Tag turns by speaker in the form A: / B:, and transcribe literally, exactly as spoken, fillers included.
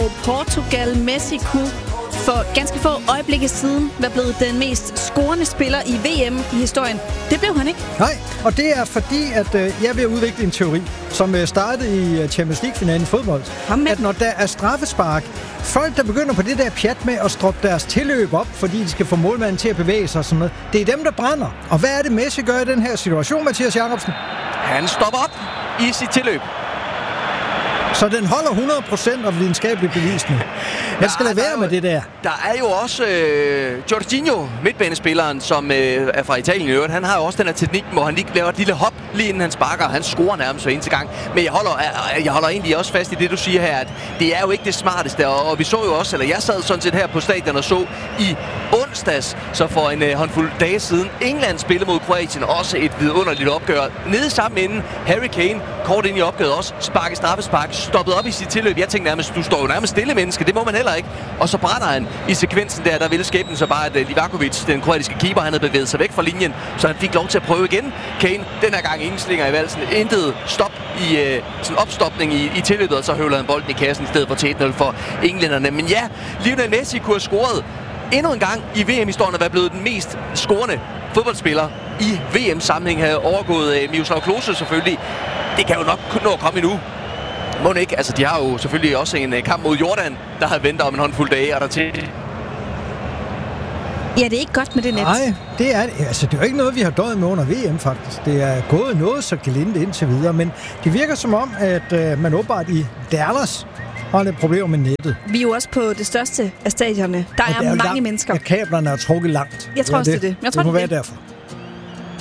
A: og Portugal. Messi kunne for ganske få øjeblikke siden være blevet den mest scorende spiller i V M i historien. Det blev han ikke.
B: Nej, og det er fordi, at øh, jeg vil udvikle en teori, som øh, startede i Champions League-finalen i fodbold. At når der er straffespark, folk, der begynder på det der pjat med at stroppe deres tilløb op, fordi de skal få målmanden til at bevæge sig og sådan noget, det er dem, der brænder. Og hvad er det, Messi gør i den her situation, Mathias Jacobsen?
C: Han stopper op i sit tilløb.
B: Så den holder hundrede procent af videnskabeligt bevisning. Jeg skal lade være med det der.
C: Der er jo også øh, Jorginho, midtbanespilleren, som øh, er fra Italien i øvrigt. Han har jo også den her teknik, hvor han lige laver et lille hop, lige inden han sparker. Han scorer nærmest hver eneste gang. Men jeg holder, jeg holder egentlig også fast i det, du siger her, at det er jo ikke det smarteste. Og vi så jo også, eller jeg sad sådan set her på stadion og så i onsdags, så for en øh, håndfuld dage siden, England spillede mod Kroatien. Også et vidunderligt opgør. Nede sammen inden Harry Kane, kort ind i opgøret også, sparket straffespark, stoppet op i sit tilløb. Jeg tænkte nærmest, du står jo nærmest stille, menneske. Det må man heller ikke. Og så brænder han i sekvensen der, der ville skæbnen så bare, at Livakovic, den kroatiske keeper, han havde bevæget sig væk fra linjen, så han fik lov til at prøve igen. Kane, den her gang ingen slinger i valsen. Intet stop i øh, sådan opstopning i, i tilløbet, og så høvler han bolden i kassen i stedet for til et nul for englænderne. Men ja, Lionel Messi kunne have scoret endnu en gang i V M-historien og være blevet den mest scorende fodboldspiller i V M-sammenhæng, havde overgået øh, Miroslav Klose selvfølgelig. Det kan jo nok kun nå at komme endnu. Må ikke? Altså, de har jo selvfølgelig også en uh, kamp mod Jordan, der har ventet om en håndfuld dage, og der til.
A: Ja, det er ikke godt med det net.
B: Nej, det er, altså, det er jo ikke noget, vi har døjet med under V M, faktisk. Det er gået noget så gelinde indtil videre, men det virker som om, at uh, man åbenbart i Dallas har lidt problemer med nettet.
A: Vi er jo også på det største af stadionerne. Der er, er mange
B: langt,
A: mennesker.
B: At kablerne er trukket langt.
A: Jeg tror også, det er det. Jeg tror,
B: det må
A: det
B: være
A: det.
B: derfor.